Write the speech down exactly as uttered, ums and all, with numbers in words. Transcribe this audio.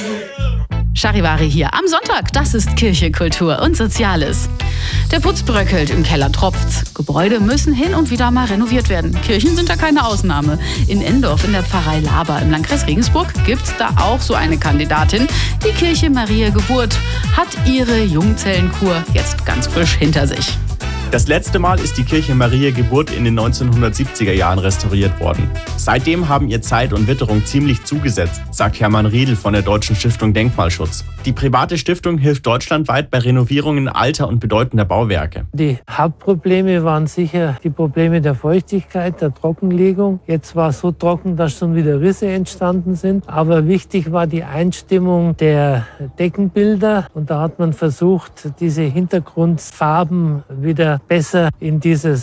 Charivari hier am Sonntag. Das ist Kirche, Kultur und Soziales. Der Putz bröckelt, im Keller tropft's. Gebäude müssen hin und wieder mal renoviert werden. Kirchen sind da keine Ausnahme. In Endorf in der Pfarrei Laber im Landkreis Regensburg gibt's da auch so eine Kandidatin. Die Kirche Maria Geburt hat ihre Jungzellenkur jetzt ganz frisch hinter sich. Das letzte Mal ist die Kirche Maria Geburt in den neunzehnhundertsiebziger Jahren restauriert worden. Seitdem haben ihr Zeit und Witterung ziemlich zugesetzt, sagt Hermann Riedel von der Deutschen Stiftung Denkmalschutz. Die private Stiftung hilft deutschlandweit bei Renovierungen alter und bedeutender Bauwerke. Die Hauptprobleme waren sicher die Probleme der Feuchtigkeit, der Trockenlegung. Jetzt war es so trocken, dass schon wieder Risse entstanden sind. Aber wichtig war die Einstimmung der Deckenbilder. Und da hat man versucht, diese Hintergrundfarben wieder besser in dieses